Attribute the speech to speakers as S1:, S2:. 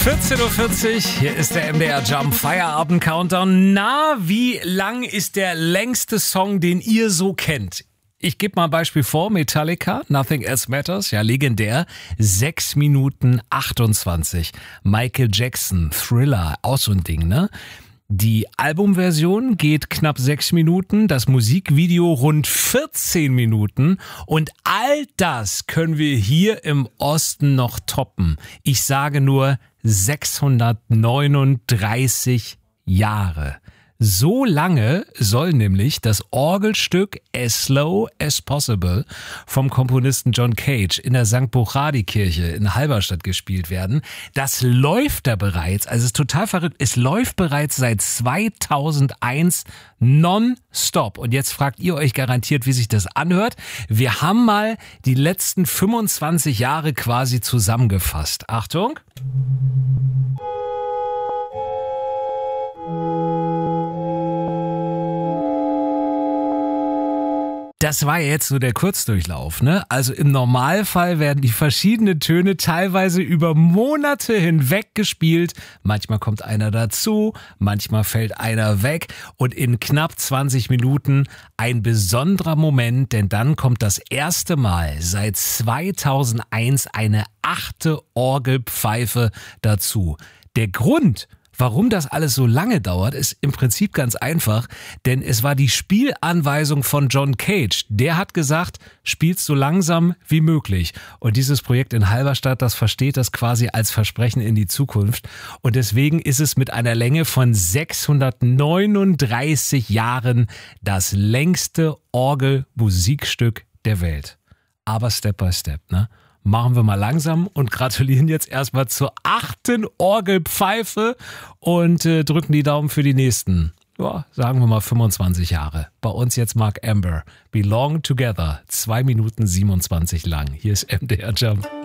S1: 14.40 Uhr, hier ist der MDR Jump Feierabend Countdown. Na, wie lang ist der längste Song, den ihr so kennt? Ich gebe mal ein Beispiel vor, Metallica, Nothing Else Matters, ja legendär, 6 Minuten 28. Michael Jackson, Thriller, auch so ein Ding, ne? Die Albumversion geht knapp 6 Minuten, das Musikvideo rund 14 Minuten und all das können wir hier im Osten noch toppen. Ich sage nur 639 Jahre. So lange soll nämlich das Orgelstück As Slow as Possible vom Komponisten John Cage in der St. Buchadi-Kirche in Halberstadt gespielt werden. Das läuft da bereits, also es ist total verrückt, es läuft bereits seit 2001 nonstop. Und jetzt fragt ihr euch garantiert, wie sich das anhört. Wir haben mal die letzten 25 Jahre quasi zusammengefasst. Achtung! Das war jetzt nur der Kurzdurchlauf, ne? Also im Normalfall werden die verschiedenen Töne teilweise über Monate hinweg gespielt. Manchmal kommt einer dazu, manchmal fällt einer weg und in knapp 20 Minuten ein besonderer Moment, denn dann kommt das erste Mal seit 2001 eine 8. Orgelpfeife dazu. Der Grund, warum das alles so lange dauert, ist im Prinzip ganz einfach, denn es war die Spielanweisung von John Cage. Der hat gesagt, spielst so langsam wie möglich. Und dieses Projekt in Halberstadt, das versteht das quasi als Versprechen in die Zukunft. Und deswegen ist es mit einer Länge von 639 Jahren das längste Orgelmusikstück der Welt. Aber Step by Step, ne? Machen wir mal langsam und gratulieren jetzt erstmal zur 8. Orgelpfeife und drücken die Daumen für die nächsten, ja, sagen wir mal 25 Jahre. Bei uns jetzt Mark Amber, Belong Together, 2 Minuten 27 lang. Hier ist MDR Jump.